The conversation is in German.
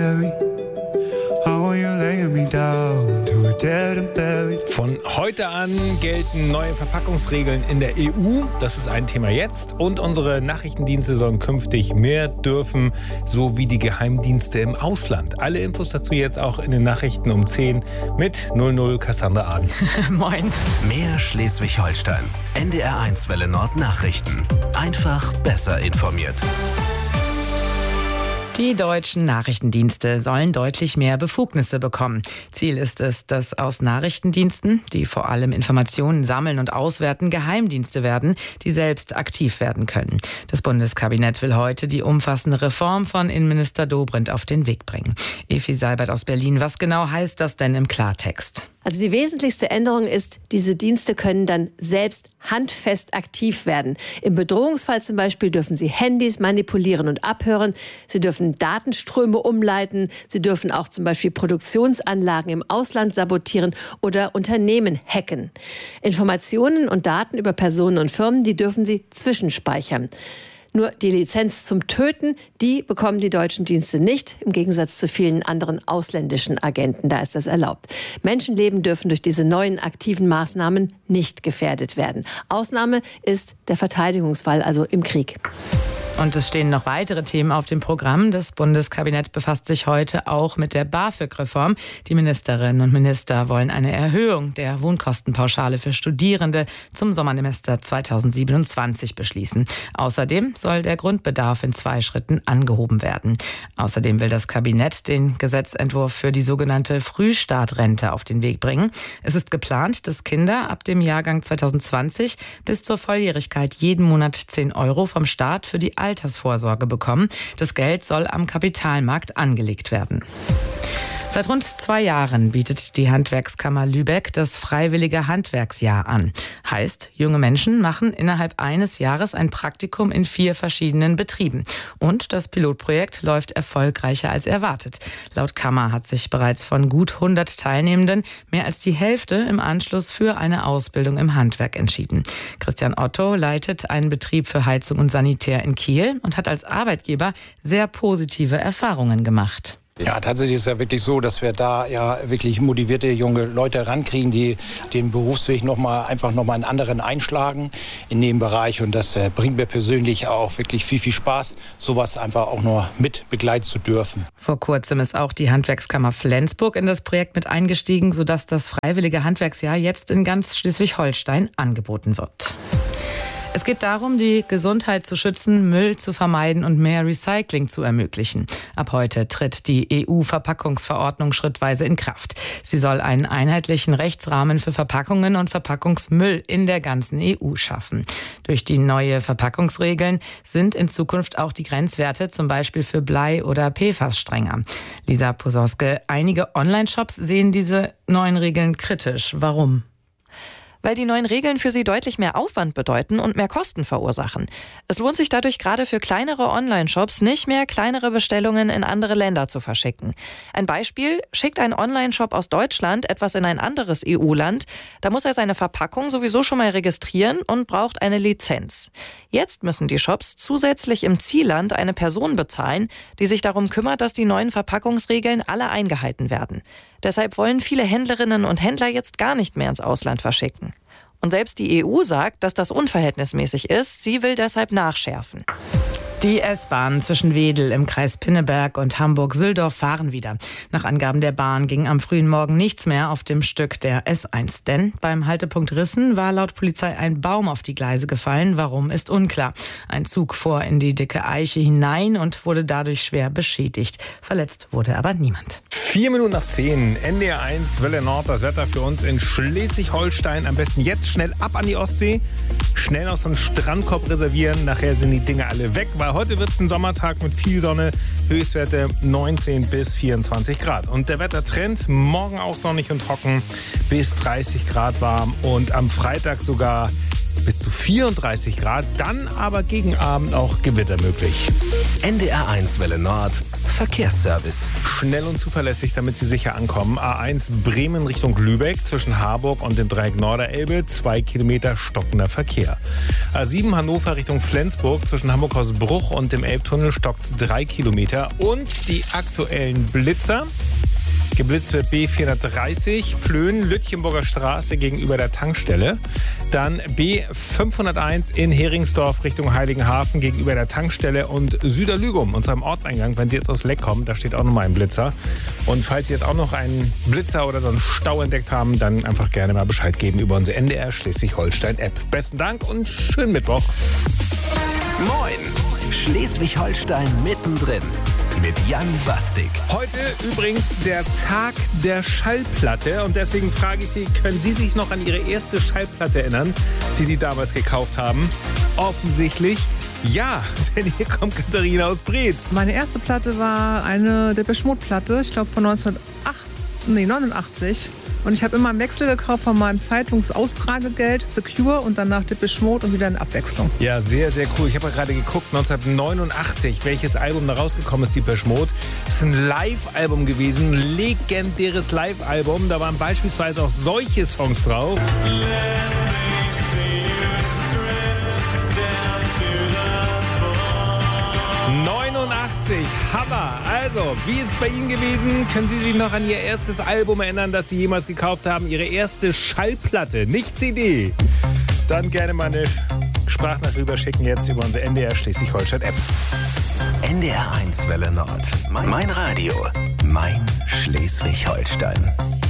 scary. How are you laying me down to a dead and buried? Von heute an gelten neue Verpackungsregeln in der EU. Das ist ein Thema jetzt. Und unsere Nachrichtendienste sollen künftig mehr dürfen, so wie die Geheimdienste im Ausland. Alle Infos dazu jetzt auch in den Nachrichten um 10 mit 00 Cassandra Aden. Moin. Mehr Schleswig-Holstein. NDR1 Welle Nord Nachrichten. Einfach besser informiert. Die deutschen Nachrichtendienste sollen deutlich mehr Befugnisse bekommen. Ziel ist es, dass aus Nachrichtendiensten, die vor allem Informationen sammeln und auswerten, Geheimdienste werden, die selbst aktiv werden können. Das Bundeskabinett will heute die umfassende Reform von Innenminister Dobrindt auf den Weg bringen. Evi Seibert aus Berlin, was genau heißt das denn im Klartext? Also die wesentlichste Änderung ist, diese Dienste können dann selbst handfest aktiv werden. Im Bedrohungsfall zum Beispiel dürfen sie Handys manipulieren und abhören. Sie dürfen Datenströme umleiten. Sie dürfen auch zum Beispiel Produktionsanlagen im Ausland sabotieren oder Unternehmen hacken. Informationen und Daten über Personen und Firmen, die dürfen sie zwischenspeichern. Nur die Lizenz zum Töten, die bekommen die deutschen Dienste nicht, im Gegensatz zu vielen anderen ausländischen Agenten. Da ist das erlaubt. Menschenleben dürfen durch diese neuen aktiven Maßnahmen nicht gefährdet werden. Ausnahme ist der Verteidigungsfall, also im Krieg. Und es stehen noch weitere Themen auf dem Programm. Das Bundeskabinett befasst sich heute auch mit der BAföG-Reform. Die Ministerinnen und Minister wollen eine Erhöhung der Wohnkostenpauschale für Studierende zum Sommersemester 2027 beschließen. Außerdem soll der Grundbedarf in 2 Schritten angehoben werden. Außerdem will das Kabinett den Gesetzentwurf für die sogenannte Frühstartrente auf den Weg bringen. Es ist geplant, dass Kinder ab dem Jahrgang 2020 bis zur Volljährigkeit jeden Monat 10 € vom Staat für die Altersvorsorge bekommen. Das Geld soll am Kapitalmarkt angelegt werden. Seit rund 2 Jahren bietet die Handwerkskammer Lübeck das freiwillige Handwerksjahr an. Heißt, junge Menschen machen innerhalb eines Jahres ein Praktikum in 4 verschiedenen Betrieben. Und das Pilotprojekt läuft erfolgreicher als erwartet. Laut Kammer hat sich bereits von gut 100 Teilnehmenden mehr als die Hälfte im Anschluss für eine Ausbildung im Handwerk entschieden. Christian Otto leitet einen Betrieb für Heizung und Sanitär in Kiel und hat als Arbeitgeber sehr positive Erfahrungen gemacht. Ja, tatsächlich ist es ja wirklich so, dass wir da ja wirklich motivierte junge Leute rankriegen, die den Berufsweg einfach nochmal einen anderen einschlagen in dem Bereich. Und das bringt mir persönlich auch wirklich viel Spaß, sowas einfach auch noch mit begleiten zu dürfen. Vor kurzem ist auch die Handwerkskammer Flensburg in das Projekt mit eingestiegen, sodass das freiwillige Handwerksjahr jetzt in ganz Schleswig-Holstein angeboten wird. Es geht darum, die Gesundheit zu schützen, Müll zu vermeiden und mehr Recycling zu ermöglichen. Ab heute tritt die EU-Verpackungsverordnung schrittweise in Kraft. Sie soll einen einheitlichen Rechtsrahmen für Verpackungen und Verpackungsmüll in der ganzen EU schaffen. Durch die neue Verpackungsregeln sind in Zukunft auch die Grenzwerte zum Beispiel für Blei oder PFAS strenger. Lisa Posauske, einige Online-Shops sehen diese neuen Regeln kritisch. Warum? Weil die neuen Regeln für sie deutlich mehr Aufwand bedeuten und mehr Kosten verursachen. Es lohnt sich dadurch gerade für kleinere Online-Shops nicht mehr, kleinere Bestellungen in andere Länder zu verschicken. Ein Beispiel: Schickt ein Online-Shop aus Deutschland etwas in ein anderes EU-Land, da muss er seine Verpackung sowieso schon mal registrieren und braucht eine Lizenz. Jetzt müssen die Shops zusätzlich im Zielland eine Person bezahlen, die sich darum kümmert, dass die neuen Verpackungsregeln alle eingehalten werden. Deshalb wollen viele Händlerinnen und Händler jetzt gar nicht mehr ins Ausland verschicken. Und selbst die EU sagt, dass das unverhältnismäßig ist. Sie will deshalb nachschärfen. Die S-Bahnen zwischen Wedel im Kreis Pinneberg und Hamburg-Süldorf fahren wieder. Nach Angaben der Bahn ging am frühen Morgen nichts mehr auf dem Stück der S1. Denn beim Haltepunkt Rissen war laut Polizei ein Baum auf die Gleise gefallen. Warum, ist unklar. Ein Zug fuhr in die dicke Eiche hinein und wurde dadurch schwer beschädigt. Verletzt wurde aber niemand. 4 Minuten nach 10, NDR1 Welle Nord, das Wetter für uns in Schleswig-Holstein. Am besten jetzt schnell ab an die Ostsee, schnell noch so einen Strandkorb reservieren. Nachher sind die Dinge alle weg, weil heute wird es ein Sommertag mit viel Sonne, Höchstwerte 19 bis 24 Grad. Und der Wettertrend, morgen auch sonnig und trocken, bis 30 Grad warm und am Freitag sogar bis zu 34 Grad, dann aber gegen Abend auch Gewitter möglich. NDR1 Welle Nord, Verkehrsservice. Schnell und zuverlässig, damit Sie sicher ankommen. A1 Bremen Richtung Lübeck zwischen Harburg und dem Dreieck Norderelbe. 2 Kilometer stockender Verkehr. A7 Hannover Richtung Flensburg zwischen Hamburg-Hausbruch und dem Elbtunnel stockt 3 Kilometer. Und die aktuellen Blitzer. Geblitzt wird B430 Plön, Lütchenburger Straße gegenüber der Tankstelle. Dann B501 in Heringsdorf Richtung Heiligenhafen gegenüber der Tankstelle und Süderlügum, unserem Ortseingang. Wenn Sie jetzt aus Leck kommen, da steht auch nochmal ein Blitzer. Und falls Sie jetzt auch noch einen Blitzer oder so einen Stau entdeckt haben, dann einfach gerne mal Bescheid geben über unsere NDR Schleswig-Holstein-App. Besten Dank und schönen Mittwoch. Moin! Schleswig-Holstein mittendrin. Mit Jan Bastik. Heute übrigens der Tag der Schallplatte und deswegen frage ich Sie, können Sie sich noch an Ihre erste Schallplatte erinnern, die Sie damals gekauft haben? Offensichtlich ja, denn hier kommt Katharina aus Breetz. Meine erste Platte war eine Depeche Mode Platte, ich glaube von 1989. Und ich habe immer einen Wechsel gekauft von meinem Zeitungsaustragegeld, The Cure und danach Depeche Mode und wieder in Abwechslung. Ja, sehr, sehr cool. Ich habe ja gerade geguckt, 1989, welches Album da rausgekommen ist, Depeche Mode. Es ist ein Live-Album gewesen, ein legendäres Live-Album. Da waren beispielsweise auch solche Songs drauf. 89, Hammer. Also, wie ist es bei Ihnen gewesen? Können Sie sich noch an Ihr erstes Album erinnern, das Sie jemals gekauft haben? Ihre erste Schallplatte, nicht CD? Dann gerne mal eine Sprachnachricht rüberschicken jetzt über unsere NDR Schleswig-Holstein-App. NDR 1 Welle Nord. Mein Radio. Mein Schleswig-Holstein.